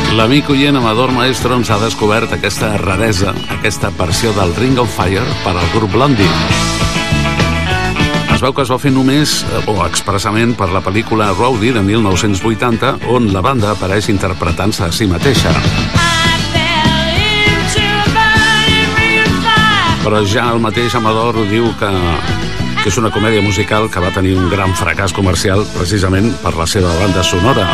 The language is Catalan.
L'amic oient Amador Maestro ens ha descobert aquesta raresa, aquesta versió del Ring of Fire per al grup Blondie. Es veu que es va fer només o expressament per la pel·lícula Rowdy de 1980, on la banda apareix interpretant-se a si mateixa. Però ja el mateix Amador diu que és una comèdia musical que va tenir un gran fracàs comercial precisament per la seva banda sonora.